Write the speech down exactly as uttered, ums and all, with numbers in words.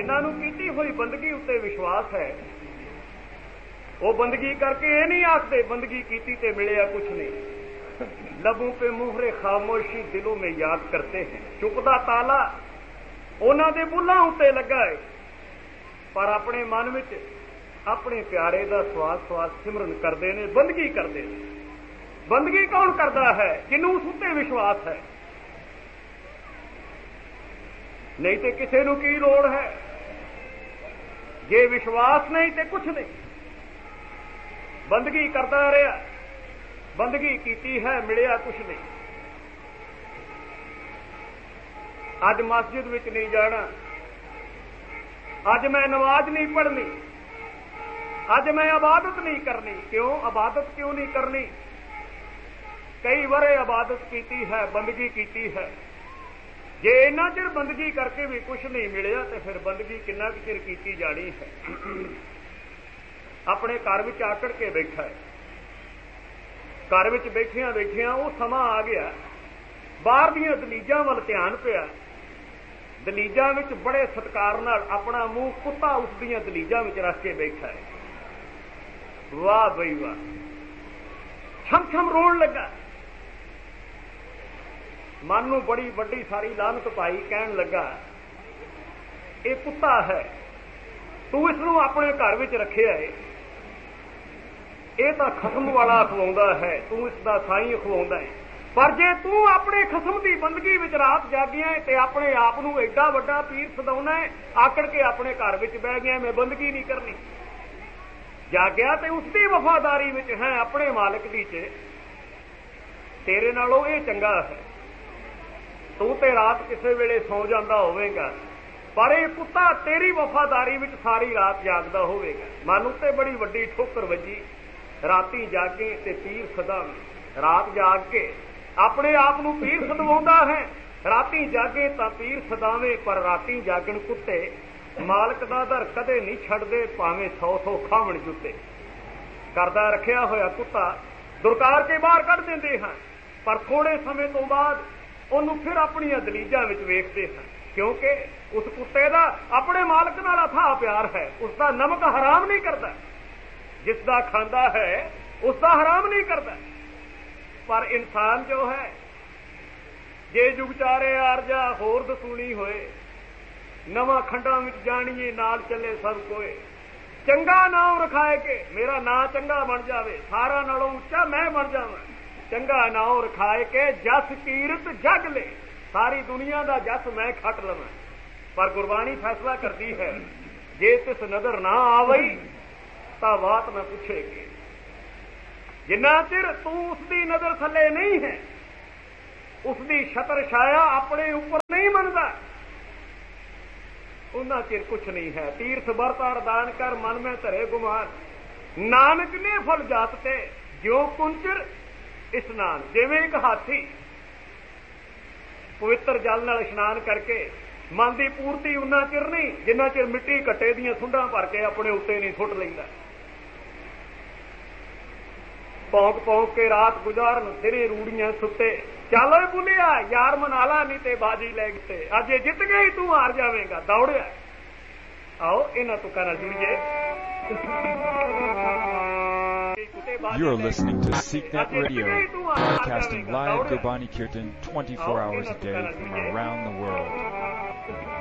ਜਿਨ੍ਹਾਂ ਨੂੰ ਕੀਤੀ ਹੋਈ ਬੰਦਗੀ ਉੱਤੇ ਵਿਸ਼ਵਾਸ ਹੈ ਉਹ ਬੰਦਗੀ ਕਰਕੇ ਇਹ ਨਹੀਂ ਆਖਦੇ ਬੰਦਗੀ ਕੀਤੀ ਤੇ ਮਿਲਿਆ ਕੁਛ ਨਹੀਂ। ਲਬੋਂ पे मुहरे खामोशी दिलों में याद करते हैं। चुप दा ताला ਉਹਨਾਂ ਦੇ ਬੁੱਲਾਂ ਉੱਤੇ ਲੱਗਾ ਹੈ ਪਰ ਆਪਣੇ ਮਨ ਵਿੱਚ ਆਪਣੇ ਪਿਆਰੇ ਦਾ ਸਵਾਸ ਸਵਾਸ ਸਿਮਰਨ ਕਰਦੇ ਨੇ, ਬੰਦਗੀ ਕਰਦੇ ਨੇ। ਬੰਦਗੀ ਕੌਣ ਕਰਦਾ ਹੈ? ਜਿਹਨੂੰ ਉਸ ਉੱਤੇ ਵਿਸ਼ਵਾਸ ਹੈ। ਨਹੀਂ ਤੇ ਕਿਸੇ ਨੂੰ ਕੀ ਲੋੜ ਹੈ? ਜੇ ਵਿਸ਼ਵਾਸ ਨਹੀਂ ਤੇ ਕੁਛ ਨਹੀਂ। ਬੰਦਗੀ ਕਰਦਾ ਰਿਹਾ, ਬੰਦਗੀ ਕੀਤੀ ਹੈ, ਮਿਲਿਆ ਕੁਛ ਨਹੀਂ। ਅੱਜ ਮਸਜਿਦ ਵਿੱਚ ਨਹੀਂ ਜਾਣਾ, ਅੱਜ ਮੈਂ ਨਮਾਜ਼ ਨਹੀਂ ਪੜ੍ਹਨੀ, ਅੱਜ ਮੈਂ ਇਬਾਦਤ ਨਹੀਂ ਕਰਨੀ। ਕਿਉਂ ਇਬਾਦਤ ਕਿਉਂ ਨਹੀਂ ਕਰਨੀ? ਕਈ ਵਰੇ ਇਬਾਦਤ ਕੀਤੀ ਹੈ, ਬੰਦਗੀ ਕੀਤੀ ਹੈ। ਜੇ ਇੰਨਾ ਚਿਰ ਬੰਦਗੀ ਕਰਕੇ ਵੀ ਕੁਛ ਨਹੀਂ ਮਿਲਿਆ ਤੇ ਫਿਰ ਬੰਦਗੀ ਕਿੰਨਾ ਕੁ ਚਿਰ ਕੀਤੀ ਜਾਣੀ ਹੈ? ਆਪਣੇ ਘਰ ਵਿੱਚ ਆਕੜ ਕੇ ਬੈਠਾ ਹੈ, ਘਰ ਵਿੱਚ ਬੈਠਿਆਂ ਬੈਠਿਆਂ ਉਹ ਸਮਾਂ ਆ ਗਿਆ, ਬਾਹਰ ਦੀਆਂ ਦਲੀਜਾਂ ਵੱਲ ਧਿਆਨ ਪਿਆ। ਦਲੀਜਾਂ ਵਿੱਚ ਬੜੇ ਸਤਿਕਾਰ ਨਾਲ ਆਪਣਾ ਮੂੰਹ ਕੁੱਤਾ ਉਸ ਦੀਆਂ ਦਲੀਜਾਂ ਵਿੱਚ ਰੱਖ ਕੇ ਬੈਠਾ ਹੈ। ਵਾਹ ਬਈ ਵਾਹ, ਛਮ ਛਮ ਰੋਣ ਲੱਗਾ। ਮਨ ਨੂੰ ਬੜੀ ਵੱਡੀ ਸਾਰੀ ਲਾਹਨਤ ਪਾਈ, ਕਹਿਣ ਲੱਗਾ ਇਹ ਕੁੱਤਾ ਹੈ, ਤੂੰ ਇਸ ਨੂੰ ਆਪਣੇ ਘਰ ਵਿੱਚ ਰੱਖਿਆ ਹੈ, ਇਹ ਤਾਂ ਖਸਮ ਵਾਲਾ ਖਵਾਉਂਦਾ ਹੈ, ਤੂੰ ਇਸ ਦਾ ਸਾਈਂ ਖਵਾਉਂਦਾ ਹੈ। ਪਰ ਜੇ ਤੂੰ ਆਪਣੇ ਖਸਮ ਦੀ ਬੰਦਗੀ ਵਿੱਚ ਰਾਤ ਜਾਗਿਆ ਤੇ ਆਪਣੇ ਆਪ ਨੂੰ ਐਡਾ ਵੱਡਾ ਪੀਰ ਸਦਾਉਣਾ ਹੈ, ਆਕੜ ਕੇ ਆਪਣੇ ਘਰ ਵਿੱਚ ਬਹਿ ਗਿਆ ਮੈਂ ਬੰਦਗੀ ਨਹੀਂ ਕਰਨੀ। ਜਾਗਿਆ ਤੇ ਉਸ ਦੀ ਵਫਾਦਾਰੀ ਵਿੱਚ ਹੈ, ਆਪਣੇ ਮਾਲਕ ਦੀ ਚ ਤੇਰੇ ਨਾਲੋਂ ਇਹ ਚੰਗਾ ਹੈ। ਤੂੰ ਤੇ ਰਾਤ ਕਿਸੇ ਵੇਲੇ ਸੌ ਜਾਂਦਾ ਹੋਵੇਗਾ, ਪਰ ਇਹ ਕੁੱਤਾ ਤੇਰੀ ਵਫਾਦਾਰੀ ਵਿੱਚ ਸਾਰੀ ਰਾਤ ਜਾਗਦਾ ਹੋਵੇਗਾ। ਮਨ ਉੱਤੇ ਬੜੀ ਵੱਡੀ ਠੋਕਰ ਵੱਜੀ। ਰਾਤੀ ਜਾਗੇ ਤੇ ਪੀਰ ਸਦਾਵੇ। ਰਾਤ ਜਾਗ ਕੇ ਆਪਣੇ ਆਪ ਨੂੰ ਪੀਰ ਸਦਵਾਉਂਦਾ ਹੈ, ਰਾਤੀ ਜਾਗੇ ਤਾਂ ਪੀਰ ਸਦਾਵੇ। ਪਰ ਰਾਤੀ ਜਾਗਣ ਕੁੱਤੇ ਮਾਲਕ ਦਾ ਦਰ ਕਦੇ ਨਹੀਂ ਛੱਡਦੇ, ਭਾਵੇਂ ਸੌ ਸੌ ਖਾਵਣ ਜੁੱਤੇ। ਕਰਦਾ ਰੱਖਿਆ ਹੋਇਆ ਕੁੱਤਾ ਦੁਰਕਾਰ ਕੇ ਬਾਹਰ ਕੱਢ ਦਿੰਦੇ ਹਨ, ਪਰ ਥੋੜੇ ਸਮੇਂ ਤੋਂ ਬਾਅਦ ਉਹਨੂੰ ਫਿਰ ਆਪਣੀਆਂ ਦਲੀਜਾਂ ਵਿੱਚ ਵੇਖਦੇ ਹਨ, ਕਿਉਂਕਿ ਉਸ ਕੁੱਤੇ ਦਾ ਆਪਣੇ ਮਾਲਕ ਨਾਲ ਅਥਾਹ ਪਿਆਰ ਹੈ। ਉਸ ਦਾ ਨਮਕ ਹਰਾਮ ਨਹੀਂ ਕਰਦਾ, ਜਿਸ ਦਾ ਖਾਂਦਾ ਹੈ ਉਸ ਦਾ ਹਰਾਮ ਨਹੀਂ ਕਰਦਾ। ਪਰ ਇਨਸਾਨ ਜੋ ਹੈ, ਜੇ ਜੁਗ ਚਾਰੇ ਆਰਜਾ ਹੋਰ ਦਸੂਣੀ ਹੋਏ, ਨਵਾਂ ਖੰਡਾਂ ਵਿੱਚ ਜਾਣੀਏ ਨਾਲ ਚੱਲੇ ਸਭ ਕੋਏ। ਚੰਗਾ ਨਾਮ ਰਖਾਏ ਕੇ ਮੇਰਾ ਨਾਂ ਚੰਗਾ ਬਣ ਜਾਵੇ, ਸਾਰਾ ਨਾਲੋਂ ਉੱਚਾ ਮੈਂ ਬਣ ਜਾਵਾਂ। ਚੰਗਾ ਨਾਮ ਰਖਾਏ ਕੇ ਜਸ ਕੀਰਤ ਜਗ ਲੈ, ਸਾਰੀ ਦੁਨੀਆ ਦਾ ਜਸ ਮੈਂ ਖੱਟ ਲਵਾਂ। ਪਰ ਗੁਰਬਾਣੀ ਫੈਸਲਾ ਕਰਦੀ ਹੈ, ਜੇ ਤਿਸ ਨਜ਼ਰ ਨਾ ਆਵਈ ਤਾਂ ਬਾਤ ਨਾ ਪੁੱਛੇਗੀ। ਜਿੰਨਾ ਚਿਰ ਤੂੰ ਉਸ ਦੀ ਨਜ਼ਰ ਥੱਲੇ ਨਹੀਂ ਹੈ, ਉਸ ਦੀ ਛਤਰ ਛਾਇਆ ਆਪਣੇ ਉੱਪਰ ਨਹੀਂ ਮੰਨਦਾ, ਉਹਨਾਂ ਚਿਰ ਕੁਛ ਨਹੀਂ ਹੈ। ਤੀਰਥ ਵਰਤ ਅਰਦਾਨ ਕਰ ਮਨ ਮੈਂ ਧਰੇ ਗੁਮਾਨ, ਨਾਨਕ ਨੇ ਫਲ ਜਾਤ ਤੇ ਜਿਉ ਕੁੰਚਰ ਇਸ਼ਨਾਨ। ਜਿਵੇਂ ਇੱਕ ਹਾਥੀ ਪਵਿੱਤਰ ਜਲ ਨਾਲ ਇਸ਼ਨਾਨ ਕਰਕੇ ਮਨ ਦੀ ਪੂਰਤੀ ਉਹਨਾਂ ਚਿਰ ਨਹੀਂ ਜਿੰਨਾ ਚਿਰ ਮਿੱਟੀ ਘੱਟੇ ਦੀਆਂ ਸੁੰਡਾਂ ਭਰ ਕੇ ਆਪਣੇ ਉੱਤੇ ਨਹੀਂ ਸੁੱਟ ਲੈਂਦਾ। ਭੌਂਕ ਭੌਂਕ ਕੇ ਰਾਤ ਗੁਜ਼ਾਰਨ ਦਿਨੇ ਰੂੜੀਆਂ ਸੁੱਤੇ। ਚੱਲ ਓਏ ਬੁੱਲਿਆ ਯਾਰ ਮਨਾ ਲਾ ਨਹੀਂ ਤੇ ਬਾਜੀ ਲੈ ਗਏ, ਅੱਜ ਇਹ ਜਿੱਤ ਗਈ ਤੂੰ ਹਾਰ ਜਾਵੇਂਗਾ, ਦੌੜਿਆ। ਆਓ ਇਹਨਾਂ ਤੁਕਾਂ ਨਾਲ ਜੁੜੀਏ। You are listening to SeekNet Radio, broadcasting live Gurbani Kirtan twenty-four hours a day from around the world.